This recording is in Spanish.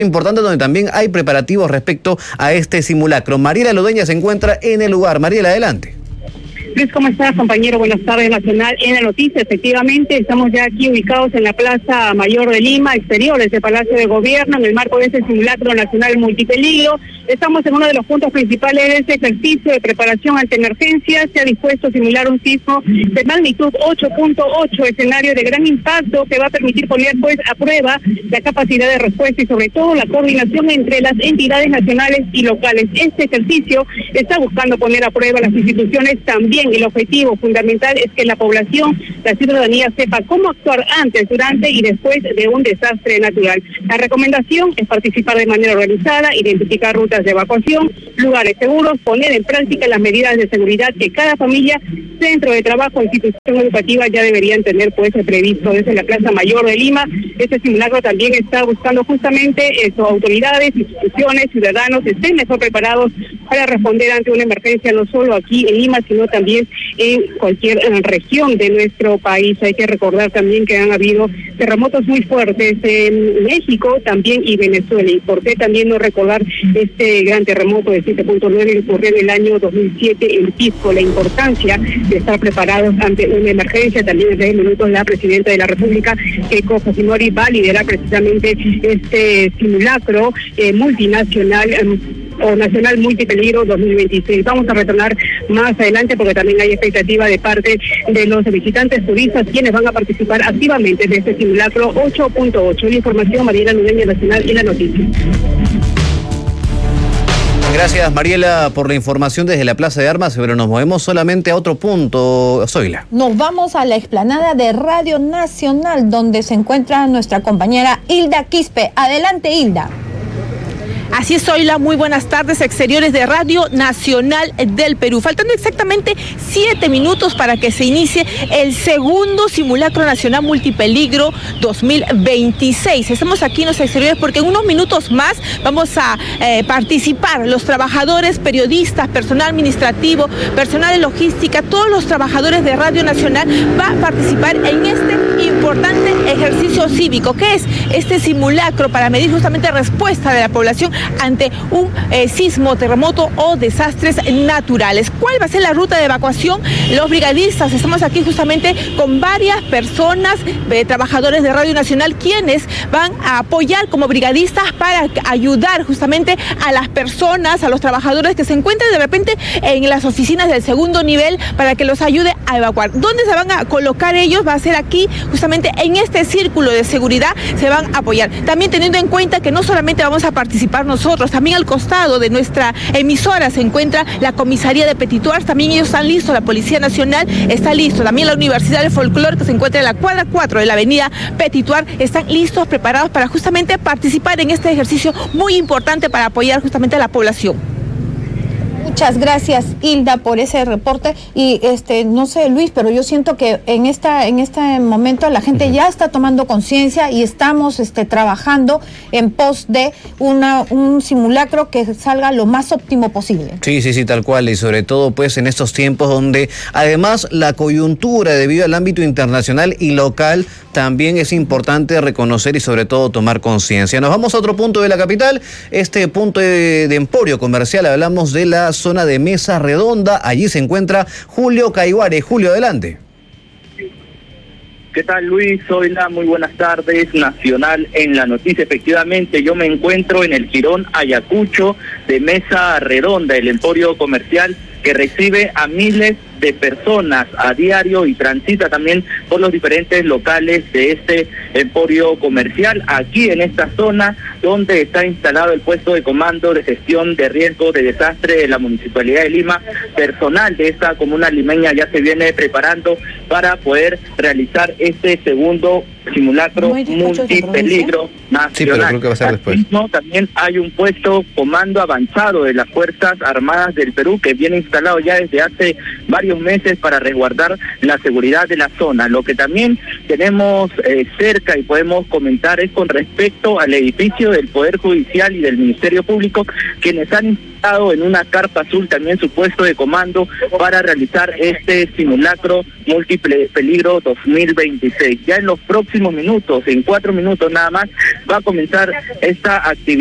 importante donde también hay preparativos respecto a este simulacro. Mariela Lodeña se encuentra en el lugar. Mariela, adelante. Luis, ¿cómo estás, compañero? Buenas tardes, Nacional en la noticia. Efectivamente, estamos ya aquí ubicados en la Plaza Mayor de Lima, exteriores del Palacio de Gobierno, en el marco de este simulacro nacional multipeligro. Estamos en uno de los puntos principales de este ejercicio de preparación ante emergencias. Se ha dispuesto a simular un sismo de magnitud 8.8, escenario de gran impacto que va a permitir poner pues a prueba la capacidad de respuesta y sobre todo la coordinación entre las entidades nacionales y locales. Este ejercicio está buscando poner a prueba las instituciones también. El objetivo fundamental es que la población, la ciudadanía sepa cómo actuar antes, durante y después de un desastre natural. La recomendación es participar de manera organizada, identificar rutas de evacuación, lugares seguros, poner en práctica las medidas de seguridad que cada familia, centro de trabajo o institución educativa ya deberían tener pues previsto. Desde la Plaza Mayor de Lima, este simulacro también está buscando justamente autoridades, instituciones, ciudadanos estén mejor preparados para responder ante una emergencia, no solo aquí en Lima, sino también en cualquier región de nuestro país. Hay que recordar también que han habido terremotos muy fuertes en México también y Venezuela. Y por qué también no recordar este gran terremoto de 7.9 que ocurrió en el año 2007 en Pisco. La importancia de estar preparados ante una emergencia. También en 10 minutos la presidenta de la República, Keiko Fujimori, va a liderar precisamente este simulacro multinacional o nacional multipeligro 2026. Vamos a retornar más adelante porque también hay expectativa de parte de los visitantes turistas quienes van a participar activamente de este simulacro 8.8. La información, Mariela Lodeña, Nacional y la noticia. Gracias, Mariela, por la información desde la Plaza de Armas, pero nos movemos solamente a otro punto. Zoila. Nos vamos a la explanada de Radio Nacional, donde se encuentra nuestra compañera Hilda Quispe. Adelante, Hilda. Así es, Zoila, muy buenas tardes, exteriores de Radio Nacional del Perú. Faltando exactamente 7 minutos para que se inicie el segundo simulacro nacional multipeligro 2026. Estamos aquí en los exteriores porque en unos minutos más vamos a participar los trabajadores, periodistas, personal administrativo, personal de logística, todos los trabajadores de Radio Nacional va a participar en este importante ejercicio cívico. ¿Qué es este simulacro? Para medir justamente respuesta de la población ante un sismo, terremoto o desastres naturales. ¿Cuál va a ser la ruta de evacuación? Los brigadistas, estamos aquí justamente con varias personas, trabajadores de Radio Nacional, quienes van a apoyar como brigadistas para ayudar justamente a las personas, a los trabajadores que se encuentren de repente en las oficinas del segundo nivel para que los ayude a evacuar. ¿Dónde se van a colocar ellos? Va a ser aquí, justamente en este círculo de seguridad se van a apoyar. También teniendo en cuenta que no solamente vamos a participar nosotros, también al costado de nuestra emisora se encuentra la comisaría de Petituar, también ellos están listos, la Policía Nacional está listo, también la Universidad de Folclore que se encuentra en la cuadra 4 de la avenida Petituar, están listos, preparados para justamente participar en este ejercicio muy importante para apoyar justamente a la población. Muchas gracias, Hilda, por ese reporte. Y no sé, Luis, pero yo siento que en este momento la gente ya está tomando conciencia y estamos trabajando en pos de un simulacro que salga lo más óptimo posible. Sí, tal cual, y sobre todo pues en estos tiempos donde además la coyuntura debido al ámbito internacional y local también es importante reconocer y sobre todo tomar conciencia. Nos vamos a otro punto de la capital, este punto de emporio comercial, hablamos de la zona de Mesa Redonda, allí se encuentra Julio Caiguare. Julio, adelante. ¿Qué tal, Luis? Zoila, muy buenas tardes. Nacional en la noticia. Efectivamente, yo me encuentro en el jirón Ayacucho de Mesa Redonda, el emporio comercial que recibe a miles de personas a diario y transita también por los diferentes locales de este emporio comercial, aquí en esta zona donde está instalado el puesto de comando de gestión de riesgo de desastre de la Municipalidad de Lima. Personal de esta comuna limeña ya se viene preparando para poder realizar este segundo simulacro multipeligro nacional. Sí, pero creo que va a ser después. También hay un puesto comando avanzado de las Fuerzas Armadas del Perú que viene instalado ya desde hace varios varios meses para resguardar la seguridad de la zona. Lo que también tenemos cerca y podemos comentar es con respecto al edificio del Poder Judicial y del Ministerio Público, quienes han instalado en una carpa azul también su puesto de comando para realizar este simulacro múltiple peligro 2026. Ya en los próximos minutos, en 4 minutos nada más, va a comenzar esta actividad.